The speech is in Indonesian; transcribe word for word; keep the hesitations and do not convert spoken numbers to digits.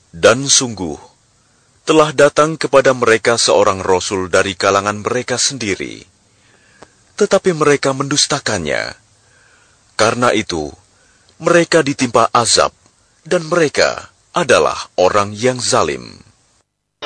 Dan sungguh, telah datang kepada mereka seorang rasul dari kalangan mereka sendiri, tetapi mereka mendustakannya. Karena itu, mereka ditimpa azab, dan mereka adalah orang yang zalim.